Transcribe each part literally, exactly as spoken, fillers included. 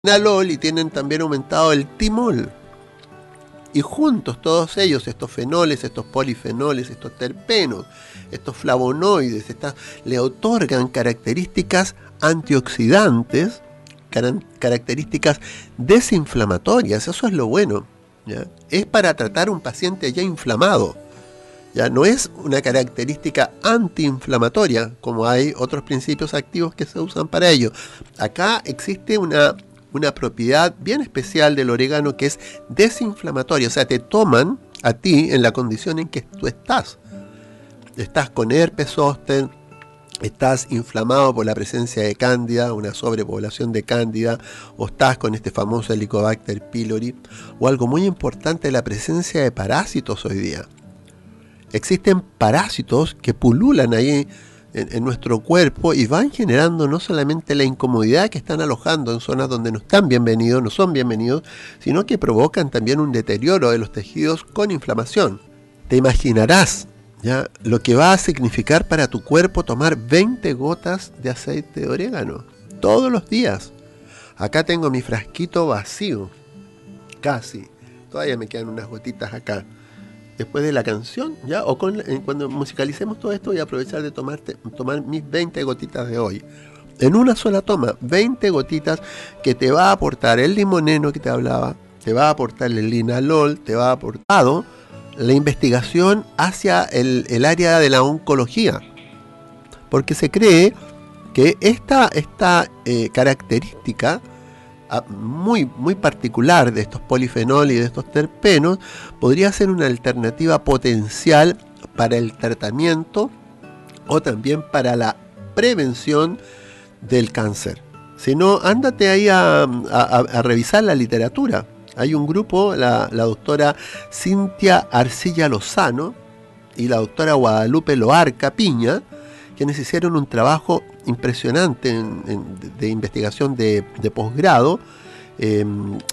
linalol y tienen también aumentado el timol. Y juntos todos ellos, estos fenoles, estos polifenoles, estos terpenos, estos flavonoides, estas, le otorgan características antioxidantes, car- características desinflamatorias. Eso es lo bueno, ¿ya? Es para tratar un paciente ya inflamado. Ya no es una característica antiinflamatoria, como hay otros principios activos que se usan para ello. Acá existe una, una propiedad bien especial del orégano que es desinflamatoria. O sea, te toman a ti en la condición en que tú estás. Estás con herpes zóster, estás inflamado por la presencia de cándida, una sobrepoblación de cándida, o estás con este famoso Helicobacter pylori, o algo muy importante, la presencia de parásitos hoy día. Existen parásitos que pululan ahí en, en nuestro cuerpo y van generando no solamente la incomodidad que están alojando en zonas donde no están bienvenidos, no son bienvenidos, sino que provocan también un deterioro de los tejidos con inflamación. Te imaginarás, ¿ya?, lo que va a significar para tu cuerpo tomar veinte gotas de aceite de orégano todos los días. Acá tengo mi frasquito vacío, casi. Todavía me quedan unas gotitas acá. Después de la canción, ya, o con, eh, cuando musicalicemos todo esto, voy a aprovechar de tomarte, tomar mis veinte gotitas de hoy. En una sola toma, veinte gotitas que te va a aportar el limoneno que te hablaba, te va a aportar el linalol, te va a aportar la investigación hacia el, el área de la oncología. Porque se cree que esta, esta eh, característica muy, muy particular de estos polifenoles y de estos terpenos podría ser una alternativa potencial para el tratamiento o también para la prevención del cáncer. Si no, ándate ahí a, a, a revisar la literatura. Hay un grupo, la, la doctora Cintia Arcilla Lozano y la doctora Guadalupe Loarca Piña, quienes hicieron un trabajo impresionante en, en, de investigación de, de posgrado eh,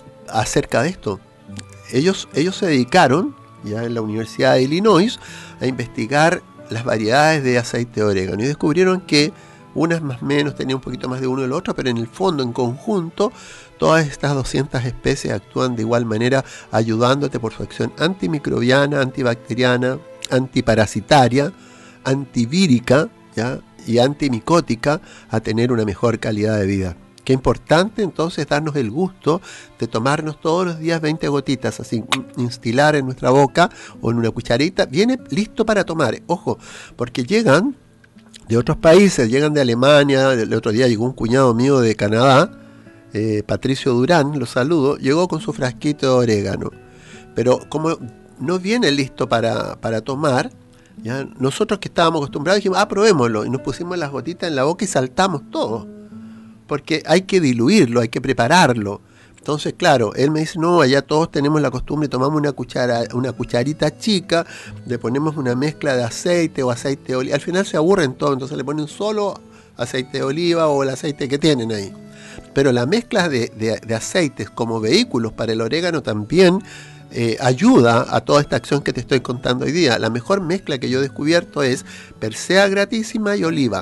acerca de esto. Ellos, ellos se dedicaron, ya en la Universidad de Illinois, a investigar las variedades de aceite de orégano y descubrieron que unas más o menos tenían un poquito más de uno del otro, pero en el fondo, en conjunto, todas estas doscientas especies actúan de igual manera, ayudándote por su acción antimicrobiana, antibacteriana, antiparasitaria, antivírica, ¿ya?, y antimicótica, a tener una mejor calidad de vida. Qué importante entonces darnos el gusto de tomarnos todos los días veinte gotitas, así, instilar en nuestra boca o en una cucharita, viene listo para tomar. Ojo, porque llegan de otros países, llegan de Alemania. El otro día llegó un cuñado mío de Canadá, eh, Patricio Durán, lo saludo, llegó con su frasquito de orégano, pero como no viene listo para, para tomar, ya, nosotros que estábamos acostumbrados dijimos, ah, probémoslo, y nos pusimos las gotitas en la boca y saltamos todo, porque hay que diluirlo, hay que prepararlo. Entonces, claro, él me dice, no, allá todos tenemos la costumbre, tomamos una cuchara, una cucharita chica, le ponemos una mezcla de aceite o aceite de oliva, al final se aburren todo, entonces le ponen solo aceite de oliva o el aceite que tienen ahí. Pero la mezcla de, de, de aceites como vehículos para el orégano también Eh, ayuda a toda esta acción que te estoy contando hoy día. La mejor mezcla que yo he descubierto es Persea gratísima y oliva.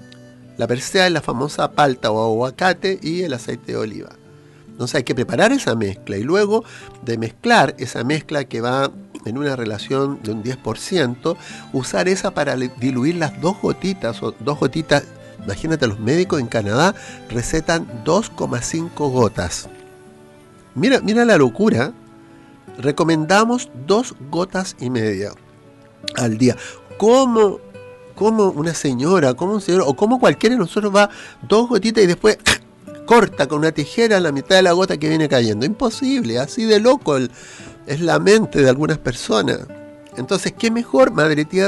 La Persea es la famosa palta o aguacate y el aceite de oliva. Entonces hay que preparar esa mezcla y luego de mezclar esa mezcla que va en una relación de un diez por ciento, usar esa para diluir las dos gotitas o dos gotitas. Imagínate, los médicos en Canadá recetan dos coma cinco gotas. Mira, mira la locura. Recomendamos dos gotas y media al día. ¿Cómo, cómo una señora, como un señor, o como cualquiera de nosotros va dos gotitas y después corta con una tijera la mitad de la gota que viene cayendo? Imposible, así de loco el, es la mente de algunas personas. Entonces, ¿qué mejor, Madre Tierra,